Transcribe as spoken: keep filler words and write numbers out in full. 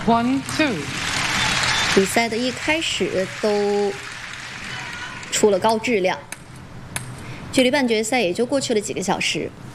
One, two. 比赛的一开始都出了高质量，距离半决赛也就过去了几个小时。